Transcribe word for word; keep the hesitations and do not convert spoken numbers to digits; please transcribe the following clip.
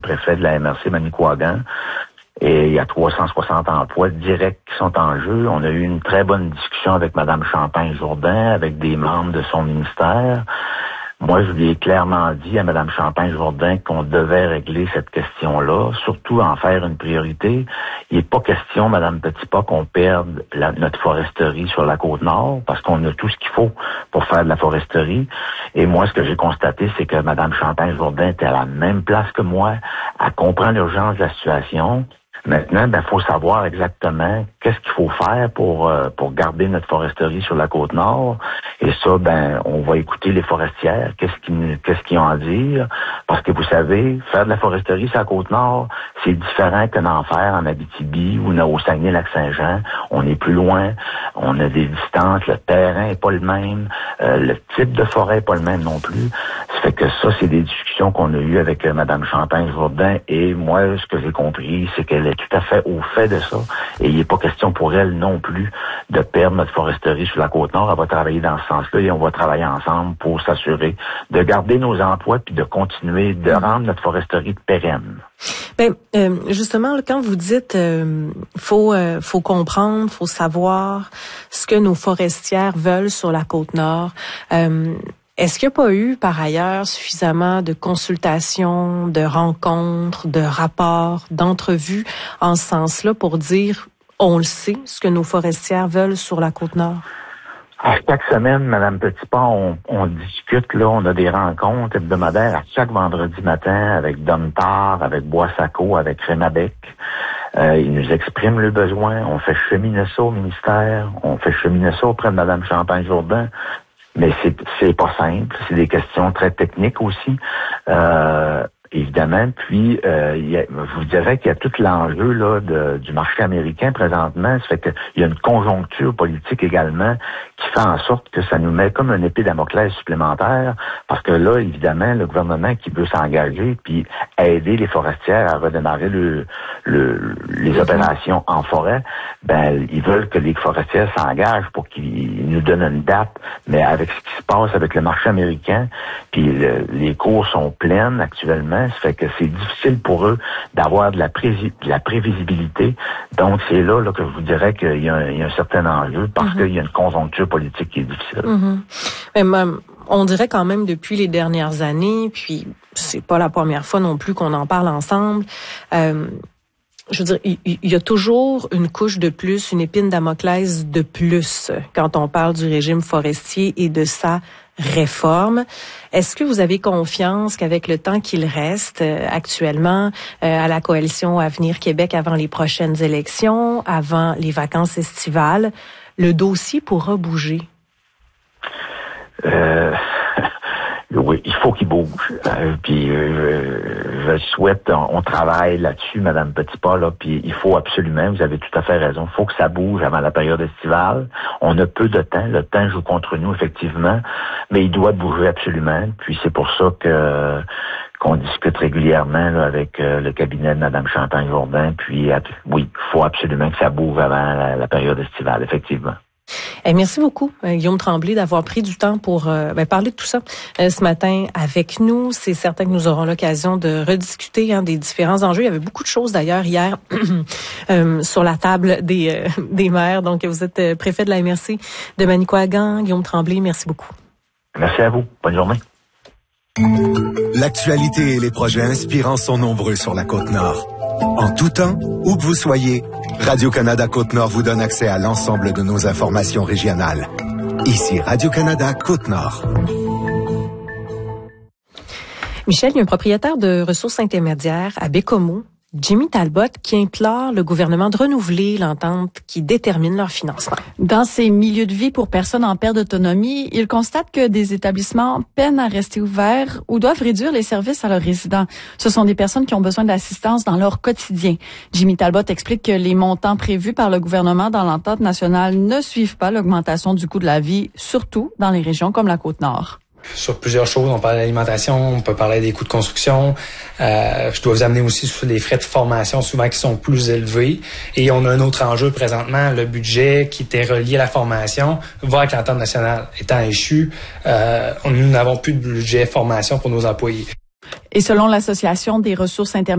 préfet de la M R C Manicouagan. Et il y a trois cent soixante emplois directs qui sont en jeu. On a eu une très bonne discussion avec Mme Champagne-Jourdain, avec des membres de son ministère. Moi, je lui ai clairement dit à Mme Champagne-Jourdain qu'on devait régler cette question-là, surtout en faire une priorité. Il n'est pas question, Mme Petitpas, qu'on perde la, notre foresterie sur la Côte-Nord, parce qu'on a tout ce qu'il faut pour faire de la foresterie. Et moi, ce que j'ai constaté, c'est que Mme Champagne-Jourdain était à la même place que moi, elle comprend l'urgence de la situation. Maintenant, ben, faut savoir exactement qu'est-ce qu'il faut faire pour euh, pour garder notre foresterie sur la Côte-Nord. Et ça, ben, on va écouter les forestières, qu'est-ce qu'ils qu'est-ce qu'ils ont à dire. Parce que vous savez, faire de la foresterie sur la Côte-Nord, c'est différent que d'en faire en Abitibi ou au Saguenay-Lac-Saint-Jean. On est plus loin, on a des distances, le terrain est pas le même, euh, le type de forêt est pas le même non plus. Ça fait que ça, c'est des discussions qu'on a eues avec euh, Mme Champagne-Jourdain. Et moi, ce que j'ai compris, c'est qu'elle est tout à fait au fait de ça. Et il n'est pas question pour elle non plus de perdre notre foresterie sur la Côte-Nord. Elle va travailler dans ce sens-là et on va travailler ensemble pour s'assurer de garder nos emplois puis de continuer de rendre notre foresterie pérenne. Ben euh, justement, quand vous dites euh, faut euh, faut comprendre, faut savoir ce que nos forestières veulent sur la Côte-Nord. Euh, Est-ce qu'il n'y a pas eu, par ailleurs, suffisamment de consultations, de rencontres, de rapports, d'entrevues en ce sens-là pour dire, on le sait, ce que nos forestières veulent sur la Côte-Nord? À chaque semaine, Mme Petitpas, on, on discute, là, on a des rencontres hebdomadaires à chaque vendredi matin avec Domtar, avec Boissaco, avec Rémabec. Euh, ils nous expriment le besoin. On fait cheminer ça au ministère. On fait cheminer ça auprès de Mme Champagne-Jourdain. Mais c'est c'est pas simple, c'est des questions très techniques aussi, euh, évidemment. Puis, euh, il y a, je vous dirais qu'il y a tout l'enjeu là de, du marché américain présentement. Ça fait qu'il y a une conjoncture politique également qui fait en sorte que ça nous met comme un épée Damoclès supplémentaire, parce que là, évidemment, le gouvernement qui veut s'engager puis aider les forestières à redémarrer le, le, les opérations en forêt, ben ils veulent que les forestières s'engagent pour qu'ils nous donnent une date, mais avec ce qui se passe avec le marché américain, puis le, les cours sont pleines actuellement, ça fait que c'est difficile pour eux d'avoir de la, prési- de la prévisibilité. Donc c'est là, là que je vous dirais qu'il y a un, il y a un certain enjeu, parce mm-hmm. qu'il y a une conjoncture politique qui est difficile. Mm-hmm. Mais même, on dirait quand même depuis les dernières années, puis c'est pas la première fois non plus qu'on en parle ensemble. Euh, je veux dire, il, il y a toujours une couche de plus, une épine Damoclès de plus quand on parle du régime forestier et de sa réforme. Est-ce que vous avez confiance qu'avec le temps qu'il reste euh, actuellement euh, à la coalition Avenir Québec avant les prochaines élections, avant les vacances estivales, le dossier pourra bouger? Euh, oui, il faut qu'il bouge. Euh, puis euh, je souhaite, on, on travaille là-dessus, Mme Petitpas, là, puis il faut absolument, vous avez tout à fait raison, il faut que ça bouge avant la période estivale. On a peu de temps, le temps joue contre nous, effectivement, mais il doit bouger absolument. Puis c'est pour ça que qu'on discute régulièrement là, avec euh, le cabinet de Mme Champagne-Jourdain. Puis à, oui, il faut absolument que ça bouge avant la, la période estivale, effectivement. Eh, merci beaucoup, euh, Guillaume Tremblay, d'avoir pris du temps pour euh, ben, parler de tout ça euh, ce matin avec nous. C'est certain que nous aurons l'occasion de rediscuter hein, des différents enjeux. Il y avait beaucoup de choses d'ailleurs hier euh, sur la table des, euh, des maires. Donc, vous êtes euh, préfet de la M R C de Manicouagan. Guillaume Tremblay, merci beaucoup. Merci à vous. Bonne journée. L'actualité et les projets inspirants sont nombreux sur la Côte-Nord. En tout temps, où que vous soyez, Radio-Canada Côte-Nord vous donne accès à l'ensemble de nos informations régionales. Ici Radio-Canada Côte-Nord. Michel, il y a un propriétaire de ressources intermédiaires à Bécomo, Jimmy Talbot, qui implore le gouvernement de renouveler l'entente qui détermine leur financement. Dans ces milieux de vie pour personnes en perte d'autonomie, il constate que des établissements peinent à rester ouverts ou doivent réduire les services à leurs résidents. Ce sont des personnes qui ont besoin d'assistance dans leur quotidien. Jimmy Talbot explique que les montants prévus par le gouvernement dans l'entente nationale ne suivent pas l'augmentation du coût de la vie, surtout dans les régions comme la Côte-Nord. Sur plusieurs choses, on parle d'alimentation, on peut parler des coûts de construction. Euh, je dois vous amener aussi sur les frais de formation, souvent qui sont plus élevés. Et on a un autre enjeu présentement, le budget qui était relié à la formation va avec l'entente nationale étant échu. Euh, nous n'avons plus de budget formation pour nos employés. Et selon l'Association des ressources intermédiaires,